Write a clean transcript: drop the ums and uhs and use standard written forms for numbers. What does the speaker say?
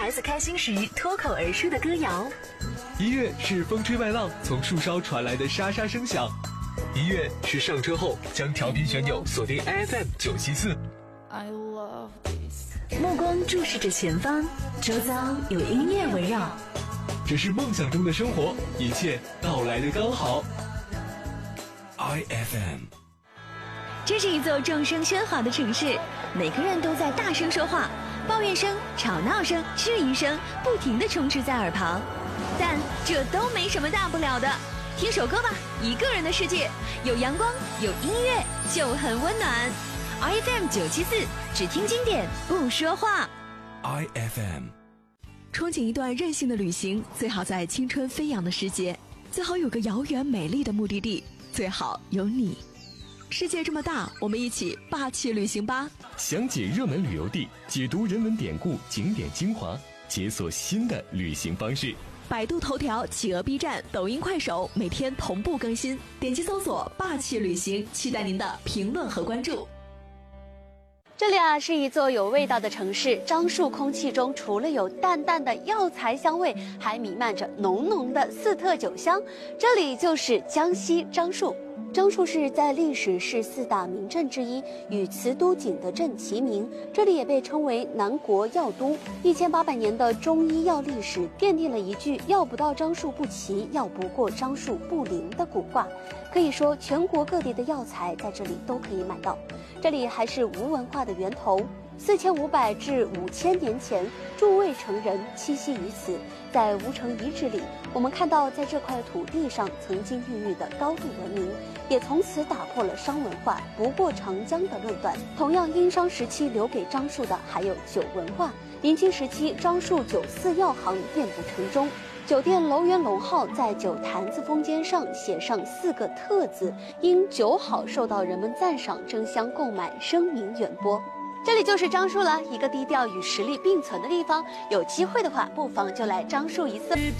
孩子开心时脱口而出的歌谣。 一月是风吹麦浪从树梢传来的沙沙声响，一月是上车后将调频旋钮锁定 FM 974。 目光注视着前方，周遭有音乐围绕。 这是梦想中的生活，一切到来的刚好。IFM， 这是一座众声喧哗的城市，每个人都在大声说话，抱怨声、吵闹声、质疑声不停地充斥在耳旁，但这都没什么大不了的。听首歌吧，一个人的世界，有阳光，有音乐，就很温暖。IFM 974，只听经典，不说话。 IFM， 憧憬一段任性的旅行，最好在青春飞扬的时节，最好有个遥远美丽的目的地，最好有你。世界这么大，我们一起霸气旅行吧！ 详解热门旅游地，解读人文典故、景点精华，解锁新的旅行方式。 百度头条、企鹅 B 站、抖音、快手每天同步更新，点击搜索“霸气旅行”，期待您的评论和关注。 这里是一座有味道的城市。樟树空气中除了有淡淡的药材香味，还弥漫着浓浓的四特酒香。这里就是江西樟树。樟树市在历史是4大名镇之一，与瓷都景德镇齐名。这里也被称为南国药都。1800年的中医药历史奠定了一句“药不到樟树不齐，药不过樟树不灵”的古话。可以说，全国各地的药材在这里都可以买到。这里还是吴文化的源头，4500至5000年前，诸魏成人栖息于此。在吴城遗址里，我们看到在这块土地上曾经孕育的高度文明，也从此打破了商文化不过长江的论断。同样，殷商时期留给樟树的还有酒文化。明清时期，樟树酒肆药行遍布城中。酒店楼元龙号在酒坛子封间上写上4个特字，因酒好受到人们赞赏，争相购买，声名远播。这里就是樟树了，一个低调与实力并存的地方。有机会的话，不妨就来樟树一次。